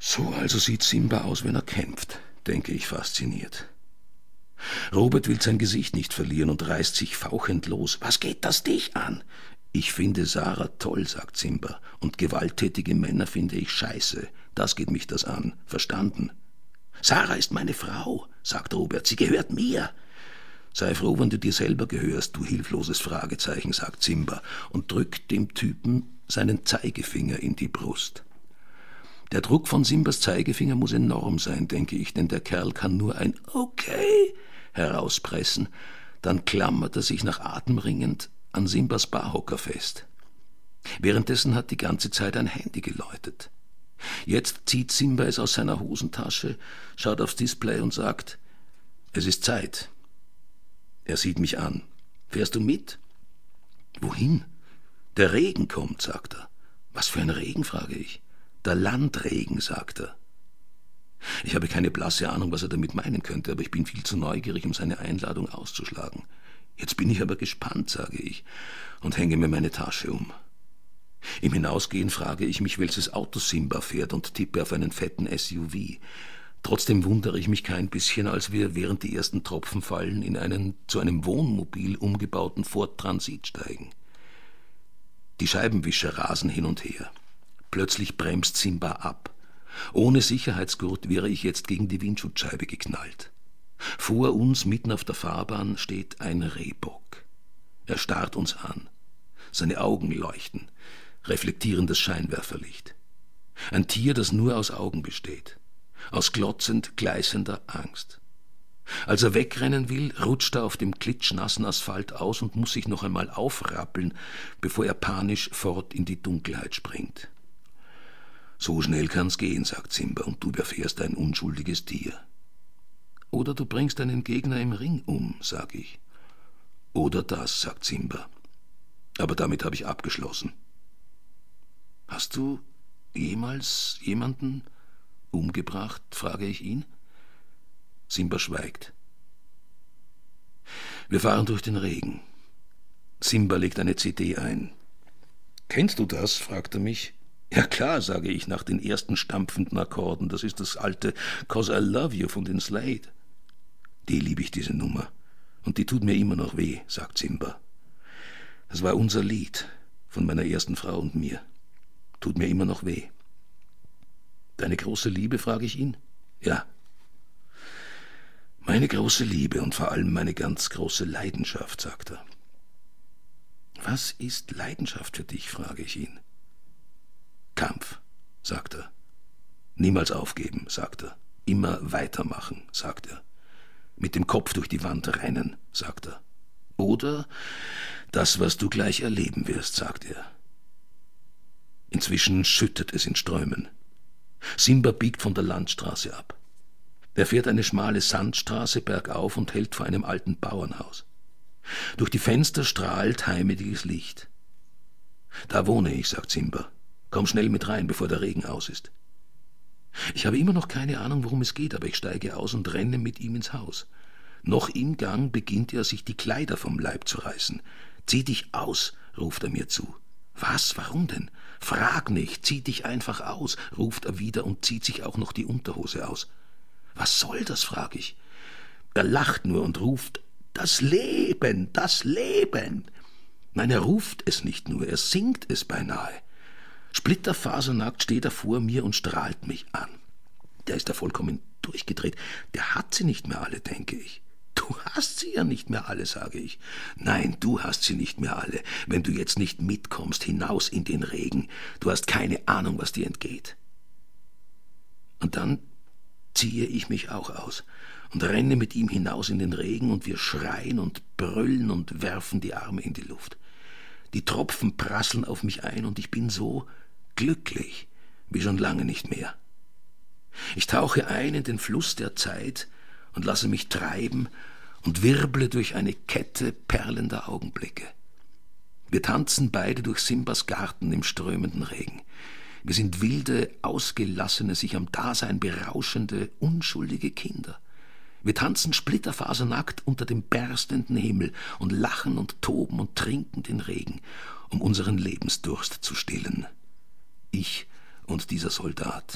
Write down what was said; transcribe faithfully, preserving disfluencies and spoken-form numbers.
So also sieht Simba aus, wenn er kämpft, denke ich fasziniert. Robert will sein Gesicht nicht verlieren und reißt sich fauchend los. Was geht das dich an? Ich finde Sarah toll, sagt Simba, und gewalttätige Männer finde ich scheiße. Das geht mich das an. Verstanden? Sarah ist meine Frau, sagt Robert. Sie gehört mir. Sei froh, wenn du dir selber gehörst, du hilfloses Fragezeichen, sagt Simba und drückt dem Typen seinen Zeigefinger in die Brust. Der Druck von Simbas Zeigefinger muss enorm sein, denke ich, denn der Kerl kann nur ein Okay herauspressen. Dann klammert er sich nach Atem ringend an Simbas Barhocker fest. Währenddessen hat die ganze Zeit ein Handy geläutet. Jetzt zieht Simba es aus seiner Hosentasche, schaut aufs Display und sagt, es ist Zeit. Er sieht mich an. Fährst du mit? Wohin? Der Regen kommt, sagt er. Was für ein Regen, frage ich. Der Landregen, sagt er. Ich habe keine blasse Ahnung, was er damit meinen könnte, aber ich bin viel zu neugierig, um seine Einladung auszuschlagen. Jetzt bin ich aber gespannt, sage ich, und hänge mir meine Tasche um. Im Hinausgehen frage ich mich, welches Auto Simba fährt und tippe auf einen fetten S U V. Trotzdem wundere ich mich kein bisschen, als wir, während die ersten Tropfen fallen, in einen zu einem Wohnmobil umgebauten Ford Transit steigen. Die Scheibenwischer rasen hin und her. Plötzlich bremst Simba ab. Ohne Sicherheitsgurt wäre ich jetzt gegen die Windschutzscheibe geknallt. Vor uns, mitten auf der Fahrbahn, steht ein Rehbock. Er starrt uns an. Seine Augen leuchten, reflektieren das Scheinwerferlicht. Ein Tier, das nur aus Augen besteht. Aus glotzend gleißender Angst. Als er wegrennen will, rutscht er auf dem klitschnassen Asphalt aus und muss sich noch einmal aufrappeln, bevor er panisch fort in die Dunkelheit springt. So schnell kann's gehen, sagt Simba, und du überfährst ein unschuldiges Tier. Oder du bringst deinen Gegner im Ring um, sag ich. Oder das, sagt Simba. Aber damit habe ich abgeschlossen. Hast du jemals jemanden umgebracht, frage ich ihn. Simba schweigt. Wir fahren durch den Regen. Simba legt eine C D ein. Kennst du das? Fragt er mich. Ja klar, sage ich nach den ersten stampfenden Akkorden. Das ist das alte Cause I Love You von den Slade. Die liebe ich, diese Nummer. Und die tut mir immer noch weh, sagt Simba. Das war unser Lied von meiner ersten Frau und mir. Tut mir immer noch weh. Deine große Liebe, frage ich ihn. Ja. Meine große Liebe und vor allem meine ganz große Leidenschaft, sagt er. Was ist Leidenschaft für dich, frage ich ihn. Kampf, sagt er. Niemals aufgeben, sagt er. Immer weitermachen, sagt er. Mit dem Kopf durch die Wand rennen, sagt er. Oder das, was du gleich erleben wirst, sagt er. Inzwischen schüttet es in Strömen. Simba biegt von der Landstraße ab. Er fährt eine schmale Sandstraße bergauf und hält vor einem alten Bauernhaus. Durch die Fenster strahlt heimeliges Licht. Da wohne ich, sagt Simba. Komm schnell mit rein, bevor der Regen aus ist. Ich habe immer noch keine Ahnung, worum es geht, aber ich steige aus und renne mit ihm ins Haus. Noch im Gang beginnt er, sich die Kleider vom Leib zu reißen. Zieh dich aus, ruft er mir zu. Was, warum denn? Frag nicht, zieh dich einfach aus, ruft er wieder und zieht sich auch noch die Unterhose aus. Was soll das, frag ich. Er lacht nur und ruft, das Leben, das Leben. Nein, er ruft es nicht nur, er singt es beinahe. Splitterfasernackt steht er vor mir und strahlt mich an. Der ist da vollkommen durchgedreht. Der hat sie nicht mehr alle, denke ich. Du hast sie ja nicht mehr alle, sage ich. Nein, du hast sie nicht mehr alle, wenn du jetzt nicht mitkommst hinaus in den Regen. Du hast keine Ahnung, was dir entgeht. Und dann ziehe ich mich auch aus und renne mit ihm hinaus in den Regen und wir schreien und brüllen und werfen die Arme in die Luft. Die Tropfen prasseln auf mich ein und ich bin so glücklich wie schon lange nicht mehr. Ich tauche ein in den Fluss der Zeit und lasse mich treiben und wirble durch eine Kette perlender Augenblicke. Wir tanzen beide durch Simbas Garten im strömenden Regen. Wir sind wilde, ausgelassene, sich am Dasein berauschende, unschuldige Kinder. Wir tanzen splitterfasernackt unter dem berstenden Himmel und lachen und toben und trinken den Regen, um unseren Lebensdurst zu stillen. Ich und dieser Soldat.